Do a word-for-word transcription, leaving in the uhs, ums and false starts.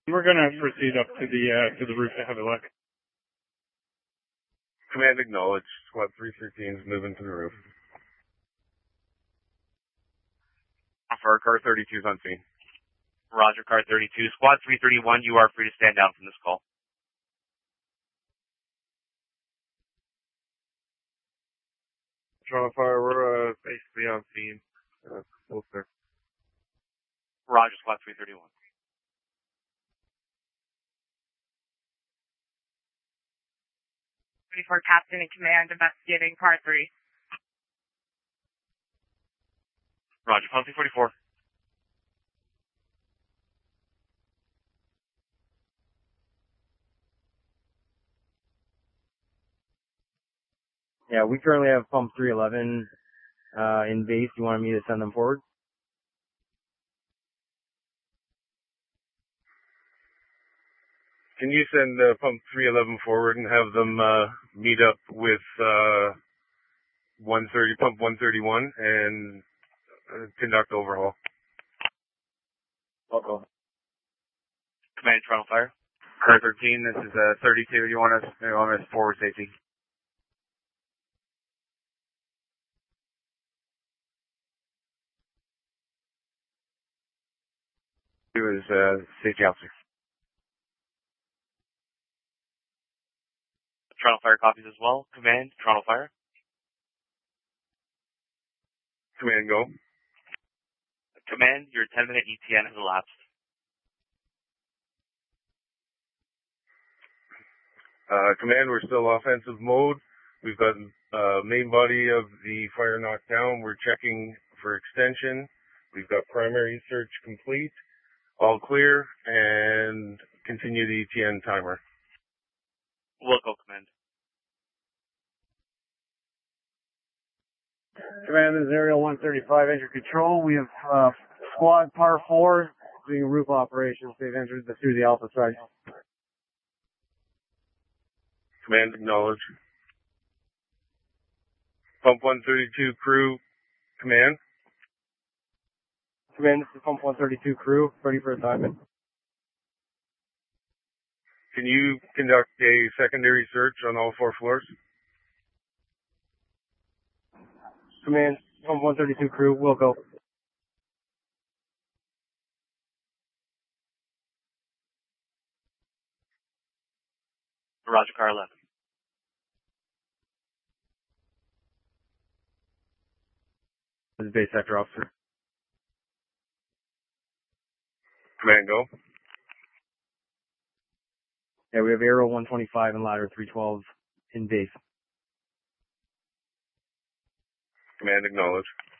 We're going to proceed up to the uh, to the roof to have a look. Command acknowledged. Squad three thirteen is moving to the roof. For car thirty-two is on scene. Roger, car thirty-two. Squad three thirty-one, you are free to stand down from this call. Toronto Fire, we're uh, basically on scene. Uh, closer. Roger, Squad three thirty-one. twenty-four Captain in command investigating car three. Roger, Policy forty-four. Yeah, we currently have pump three eleven uh, in base. You wanted me to send them forward? Can you send uh, pump three eleven forward and have them uh, meet up with uh, one thirty, pump one thirty-one and uh, conduct overhaul? I'll go. Command Toronto Fire. Car thirteen, this is uh, thirty-two. You want us, you want us forward safety? He was uh, safety officer. Toronto Fire copies as well. Command Toronto Fire. Command, go. Command, your ten minute E T N has elapsed. Uh, command, we're still offensive mode. We've got uh, main body of the fire knocked down. We're checking for extension. We've got primary search complete. All clear, and continue the E T N timer. Will go, Command. Command, this is Aerial one thirty-five, engine control. We have uh, squad par four doing roof operations. They've entered the, through the alpha side. Command, acknowledge. Pump one thirty-two crew, command. Command, this is Pump one thirty-two crew, ready for assignment. Can you conduct a secondary search on all four floors? Command, Pump one thirty-two crew, will go. Roger, car eleven. This is base sector officer. Command, go. Yeah, we have Aero one twenty-five and ladder three twelve in base. Command, acknowledge.